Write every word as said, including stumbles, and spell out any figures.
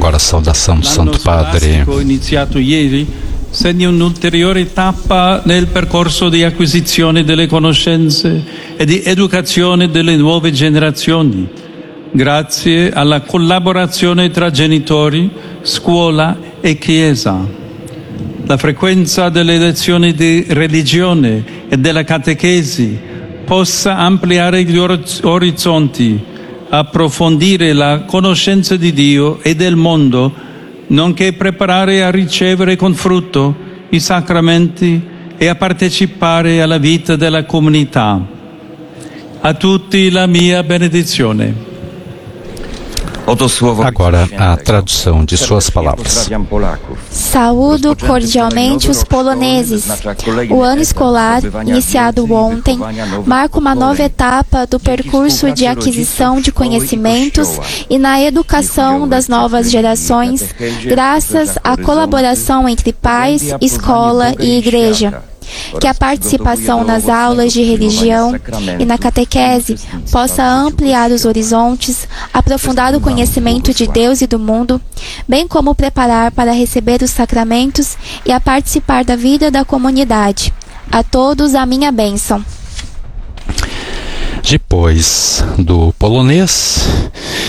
Agora a saudação do Santo Padre. Iniziato ieri segna un'ulteriore tappa nel percorso di acquisizione delle conoscenze e di educazione delle nuove generazioni, grazie alla collaborazione tra genitori, scuola e Chiesa. La frequenza delle lezioni di religione e della catechesi possa ampliare gli orizzonti, approfondire la conoscenza di Dio e del mondo, nonché preparare a ricevere con frutto i sacramenti e a partecipare alla vita della comunità. A tutti la mia benedizione. Agora a tradução de suas palavras. Saúdo cordialmente os poloneses. O ano escolar, iniciado ontem, marca uma nova etapa do percurso de aquisição de conhecimentos e na educação das novas gerações, graças à colaboração entre pais, escola e igreja. Que a participação nas aulas de religião e na catequese possa ampliar os horizontes, aprofundar o conhecimento de Deus e do mundo, bem como preparar para receber os sacramentos e a participar da vida da comunidade. A todos a minha bênção. Depois do polonês,